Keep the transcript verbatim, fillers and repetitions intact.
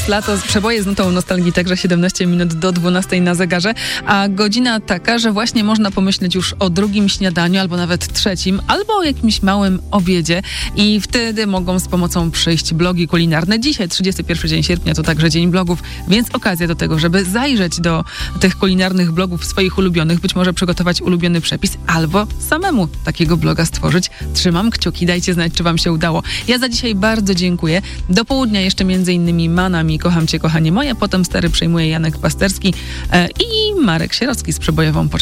lato, przeboje z nutą nostalgii, także siedemnaście minut do dwunastej na zegarze, a godzina taka, że właśnie można pomyśleć już o drugim śniadaniu, albo nawet trzecim, albo o jakimś małym obiedzie i wtedy mogą z pomocą przyjść blogi kulinarne. Dzisiaj, trzydziesty pierwszy dzień sierpnia, to także dzień blogów, więc okazja do tego, żeby zajrzeć do tych kulinarnych blogów swoich ulubionych, być może przygotować ulubiony przepis, albo samemu takiego bloga stworzyć. Trzymam kciuki, dajcie znać, czy wam się udało. Ja za dzisiaj bardzo dziękuję. Do południa jeszcze między innymi Manami, Kocham Cię, kochanie moje, potem stery przejmuje Janek Pasterski e, i Marek Sierocki z przebojową pocztą.